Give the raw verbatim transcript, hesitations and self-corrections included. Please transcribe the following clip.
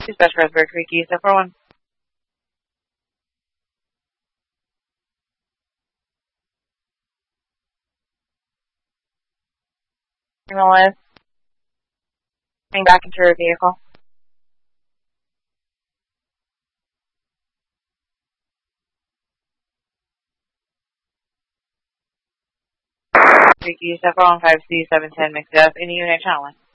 Dispatch Raspberry Creek, E S F four one. Signal is getting back into her vehicle. Creek, E S F four one five C seven ten mixed up. Any unit channel one.